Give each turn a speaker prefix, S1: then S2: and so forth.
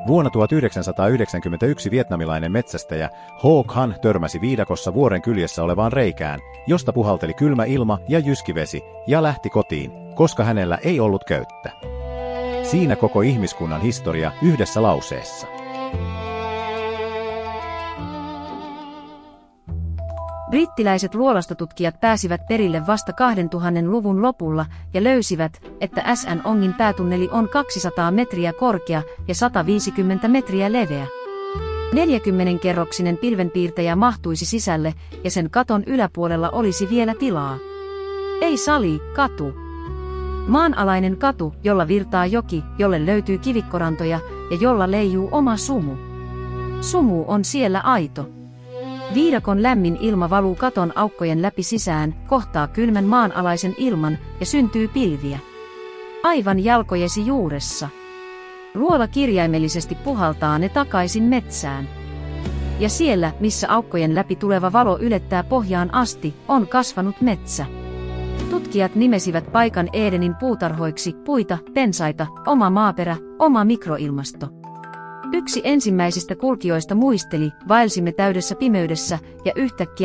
S1: Vuonna 1991 vietnamilainen metsästäjä Ho Khan törmäsi viidakossa vuoren kyljessä olevaan reikään, josta puhalteli kylmä ilma ja jyskivesi, ja lähti kotiin, koska hänellä ei ollut köyttä. Siinä koko ihmiskunnan historia yhdessä lauseessa.
S2: Brittiläiset luolastotutkijat pääsivät perille vasta 2000-luvun lopulla ja löysivät, että SN Ongin päätunneli on 200 metriä korkea ja 150 metriä leveä. 40-kerroksinen pilvenpiirtäjä mahtuisi sisälle ja sen katon yläpuolella olisi vielä tilaa. Ei sali, katu. Maanalainen katu, jolla virtaa joki, jolle löytyy kivikkorantoja ja jolla leijuu oma sumu. Sumu on siellä aito. Viidakon lämmin ilma valuu katon aukkojen läpi sisään, kohtaa kylmän maanalaisen ilman ja syntyy pilviä. Aivan jalkojesi juuressa. Luola kirjaimellisesti puhaltaa ne takaisin metsään. Ja siellä, missä aukkojen läpi tuleva valo ylettää pohjaan asti, on kasvanut metsä. Tutkijat nimesivät paikan Edenin puutarhoiksi: puita, pensaita, oma maaperä, oma mikroilmasto. Yksi ensimmäisistä kulkijoista muisteli: vaelsimme täydessä pimeydessä ja yhtäkkiä